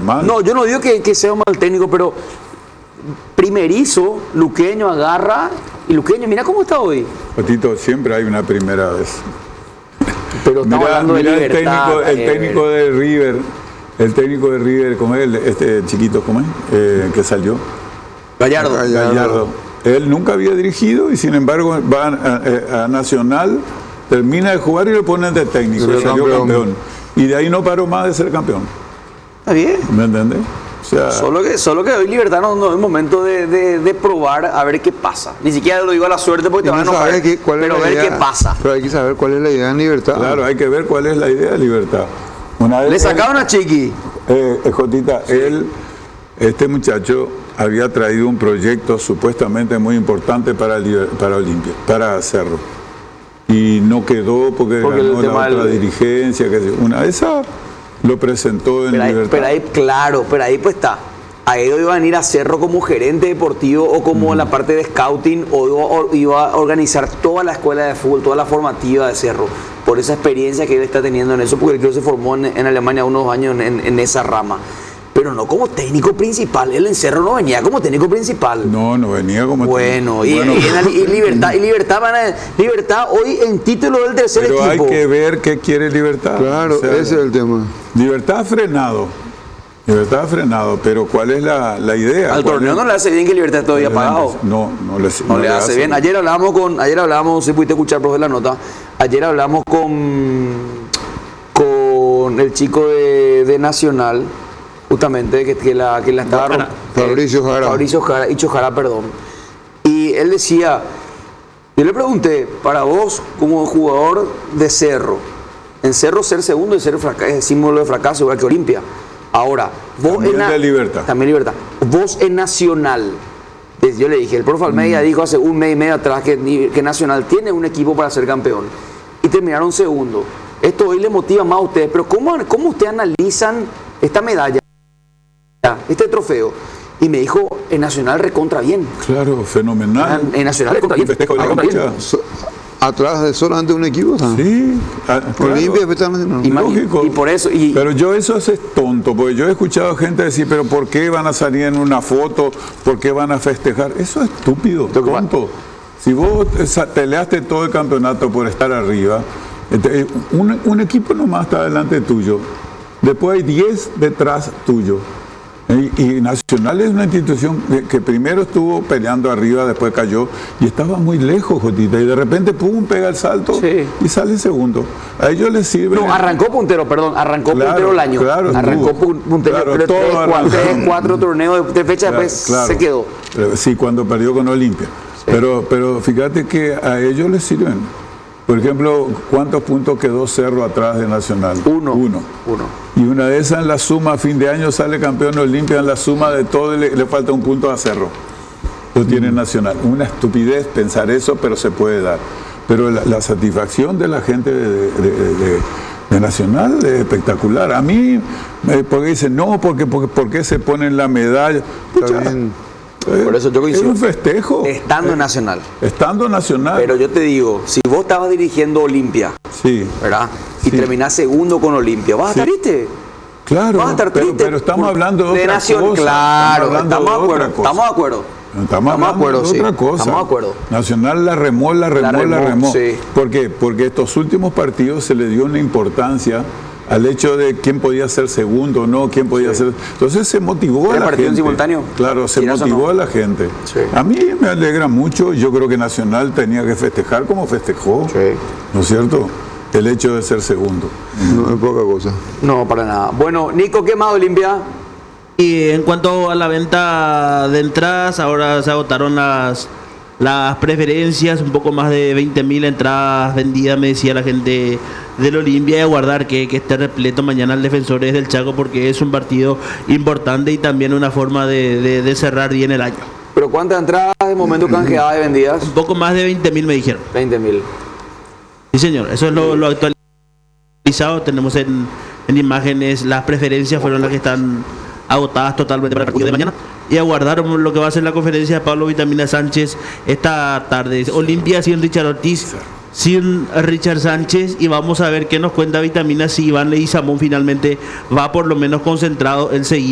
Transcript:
mal. No, yo no digo que sea un mal técnico, pero primerizo, Luqueño agarra y Luqueño, mira cómo está hoy. Patito, siempre hay una primera vez. Pero estamos hablando de libertad. El técnico de River, ¿cómo es? Este chiquito, ¿cómo es? Que salió. Gallardo. Él nunca había dirigido y sin embargo va a Nacional, termina de jugar y lo ponen de técnico, salió campeón. Y de ahí no paró más de ser campeón. Está bien. ¿Me entendés? O sea, solo que hoy Libertad no es momento de probar a ver qué pasa. Ni siquiera lo digo a la suerte porque te van a enojar, pero ver qué pasa. Pero hay que saber cuál es la idea de Libertad. Claro, hay que ver cuál es la idea de Libertad. Le sacaron a Chiqui. Jotita, este muchacho había traído un proyecto supuestamente muy importante para Olimpia, para Cerro. Y no quedó porque ganó la otra dirigencia. Una de esas lo presentó en Libertad. Pero ahí pues está. A Edo iba a venir a Cerro como gerente deportivo o como la parte de scouting o iba a organizar toda la escuela de fútbol, toda la formativa de Cerro. Por esa experiencia que él está teniendo en eso, porque él creo que se formó en Alemania unos años en esa rama. Pero no como técnico principal. Él en Cerro no venía como técnico principal. No venía como técnico. Y Libertad hoy en título del tercer equipo. Pero hay que ver qué quiere Libertad. Claro, ese es el tema. Libertad ha frenado, pero ¿cuál es la idea? Al torneo no le hace bien que Libertad esté todavía pagado. No le hace bien. Ayer hablábamos, si pudiste escuchar, profe, la nota. Ayer hablamos con el chico de Nacional, justamente, que la estaba Fabricio Jara, perdón. Y él decía, yo le pregunté, para vos, como jugador de Cerro, en Cerro ser segundo es símbolo de fracaso, igual que Olimpia. Ahora, vos también Libertad. Vos en Nacional, yo le dije, el profe Almeida dijo hace un mes y medio atrás que Nacional tiene un equipo para ser campeón. Y terminaron segundo. Esto hoy le motiva más a ustedes, pero ¿cómo ustedes analizan esta medalla, este trofeo? Y me dijo, en Nacional recontra bien. Claro, fenomenal. En Nacional recontra bien. Atrás de solamente un equipo, ¿sabes? Sí, Olimpia, lógico. Y por eso. Pero eso es tonto, porque yo he escuchado gente decir, pero ¿por qué van a salir en una foto? ¿Por qué van a festejar? Eso es estúpido, tonto. Si vos peleaste todo el campeonato por estar arriba, un equipo nomás está delante tuyo, después hay 10 detrás tuyo. Y Nacional es una institución que primero estuvo peleando arriba, después cayó y estaba muy lejos, Jotita, y de repente pum, pega el salto y sale segundo. A ellos les sirve. No, arrancó puntero el año. Claro, arrancó puntero, pero 4 torneos de fecha después se quedó. Sí, cuando perdió con Olimpia. Sí. Pero fíjate que a ellos les sirven. Por ejemplo, ¿cuántos puntos quedó Cerro atrás de Nacional? Uno. Y una de esas en la suma, a fin de año sale campeón Olimpia, en la suma de todo le falta un punto a Cerro. Lo tiene Nacional. Una estupidez pensar eso, pero se puede dar. Pero la satisfacción de la gente de Nacional es espectacular. A mí, porque dicen, no, ¿por qué se ponen la medalla? Por eso yo coincido. Es un festejo. Estando Nacional. Pero yo te digo, si vos estabas dirigiendo Olimpia, ¿verdad? Y terminás segundo con Olimpia, ¿vas a estar triste? Claro, vas a estar triste. Pero estamos hablando de otra cosa. Claro, estamos de acuerdo. Estamos de acuerdo. Estamos hablando de otra cosa. Estamos de acuerdo. Nacional la remó. Sí. ¿Por qué? Porque estos últimos partidos se le dio una importancia al hecho de quién podía ser segundo o no, quién podía ser. Entonces se motivó a la gente. Simultáneo? Claro, se motivó a la gente. Sí. A mí me alegra mucho. Yo creo que Nacional tenía que festejar como festejó. Sí. ¿No es cierto? El hecho de ser segundo. No es poca cosa. No, para nada. Bueno, Nico, ¿qué más Olimpia? Y en cuanto a la venta de entradas, ahora se agotaron las preferencias, un poco más de 20.000 entradas vendidas, me decía la gente del Olimpia, y a guardar que esté repleto mañana el Defensores del Chaco, porque es un partido importante y también una forma de cerrar bien el año. ¿Pero cuántas entradas de momento canjeadas y vendidas? Un poco más de 20.000 me dijeron. 20.000. Sí, señor, eso es lo actualizado. Tenemos en imágenes, las preferencias fueron las que están agotadas totalmente para el partido de mañana. Y aguardar lo que va a ser la conferencia de Pablo Vitamina Sánchez esta tarde. Olimpia sin Richard Ortiz, sin Richard Sánchez, y vamos a ver qué nos cuenta Vitamina si Iván Leguizamón finalmente va por lo menos concentrado en seguir